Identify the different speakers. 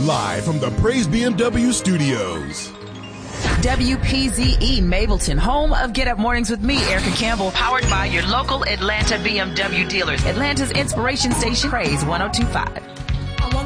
Speaker 1: Live from the Praise BMW studios.
Speaker 2: WPZE Mableton, home of Get Up Mornings with me, Erica Campbell, powered by your local Atlanta BMW dealers. Atlanta's inspiration station, Praise 102.5.